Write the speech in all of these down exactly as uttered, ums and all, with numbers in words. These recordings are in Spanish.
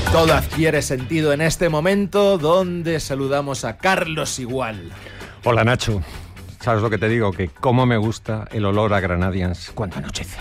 Todo adquiere sentido en este momento donde saludamos a Carlos Igual. Hola Nacho, ¿sabes lo que te digo? Que cómo me gusta el olor a Granadians cuando anochece.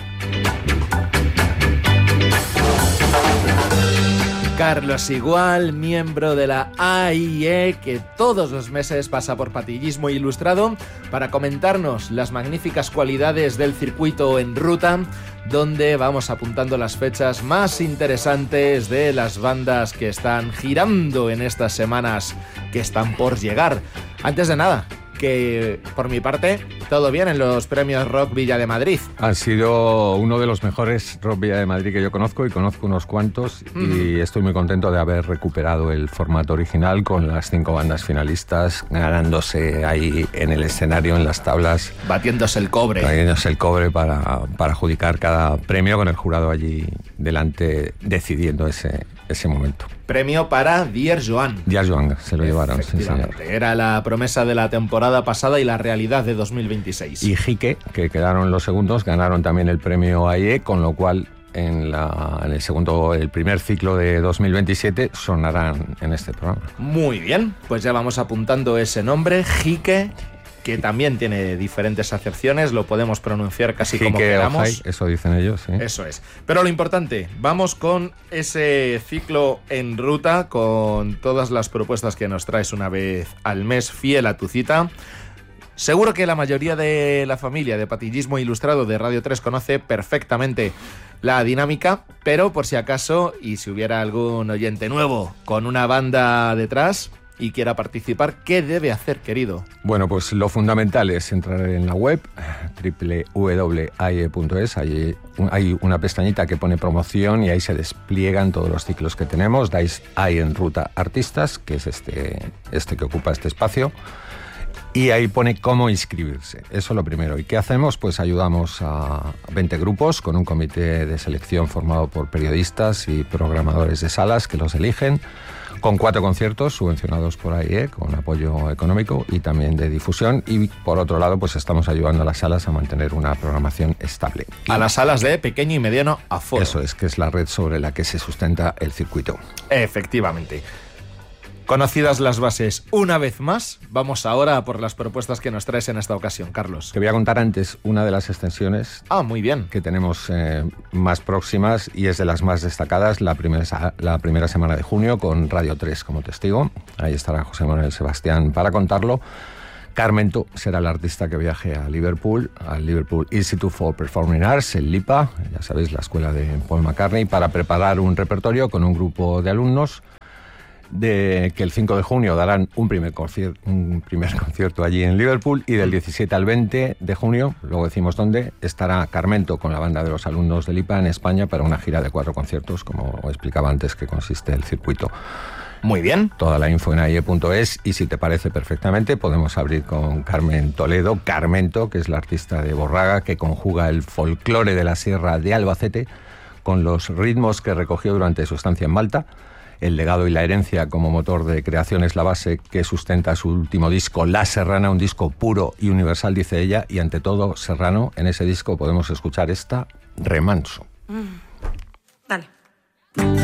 Carlos Igual, miembro de la A I E, que todos los meses pasa por Patillismo Ilustrado para comentarnos las magníficas cualidades del circuito en ruta, donde vamos apuntando las fechas más interesantes de las bandas que están girando en estas semanas que están por llegar. Antes de nada, que por mi parte, todo bien en los premios Rock Villa de Madrid. Han sido uno de los mejores Rock Villa de Madrid que yo conozco, y conozco unos cuantos, mm. y estoy muy contento de haber recuperado el formato original con las cinco bandas finalistas, ganándose ahí en el escenario, en las tablas. Batiéndose el cobre. Batiéndose el cobre para, para adjudicar cada premio, con el jurado allí delante decidiendo ese, ese momento. Premio para Dier Joan. Dier Joan, se lo llevaron, sí, señor. Era la promesa de la temporada pasada y la realidad de dos mil veintiséis. Y Jique, que quedaron los segundos, ganaron también el premio A I E, con lo cual en, la, en el segundo, el primer ciclo de dos mil veintisiete sonarán en este programa. Muy bien, pues ya vamos apuntando ese nombre, Jique, que también tiene diferentes acepciones, lo podemos pronunciar casi Jique, como queramos. Ojai, eso dicen ellos, sí. Eso es. Pero lo importante, vamos con ese ciclo en ruta, con todas las propuestas que nos traes una vez al mes, fiel a tu cita. Seguro que la mayoría de la familia de Patillismo Ilustrado de Radio tres conoce perfectamente la dinámica, pero por si acaso, y si hubiera algún oyente nuevo con una banda detrás y quiera participar, ¿qué debe hacer, querido? Bueno, pues lo fundamental es entrar en la web doble u doble u doble u punto a i e punto es. Ahí hay una pestañita que pone promoción y ahí se despliegan todos los ciclos que tenemos. Dais ahí en ruta artistas, que es este, este que ocupa este espacio, y ahí pone cómo inscribirse. Eso es lo primero. ¿Y qué hacemos? Pues ayudamos a veinte grupos con un comité de selección formado por periodistas y programadores de salas que los eligen, con cuatro conciertos subvencionados por A I E, con apoyo económico y también de difusión. Y por otro lado, pues estamos ayudando a las salas a mantener una programación estable. A las salas de pequeño y mediano aforo. Eso es, que es la red sobre la que se sustenta el circuito. Efectivamente. Conocidas las bases una vez más, vamos ahora a por las propuestas que nos traes en esta ocasión, Carlos. Te voy a contar antes una de las extensiones ah, muy bien. que tenemos eh, más próximas, y es de las más destacadas, la primera, la primera semana de junio, con Radio tres como testigo. Ahí estará José Manuel Sebastián para contarlo. Carmento será el artista que viaje a Liverpool, al Liverpool Institute for Performing Arts, el LIPA, ya sabéis, la escuela de Paul McCartney, para preparar un repertorio con un grupo de alumnos, de que el cinco de junio darán un primer, concierto, un primer concierto allí en Liverpool, y del diecisiete al veinte de junio, luego decimos dónde, estará Carmento con la banda de los alumnos del I P A en España para una gira de cuatro conciertos, como explicaba antes que consiste el circuito. Muy bien. Toda la info en a i e punto es, y si te parece perfectamente podemos abrir con Carmen Toledo, Carmento, que es la artista de Borraga, que conjuga el folclore de la Sierra de Albacete con los ritmos que recogió durante su estancia en Malta. El legado y la herencia como motor de creación es la base que sustenta su último disco, La Serrana, un disco puro y universal, dice ella, y ante todo serrano. En ese disco podemos escuchar esta, Remanso. Mm. Dale.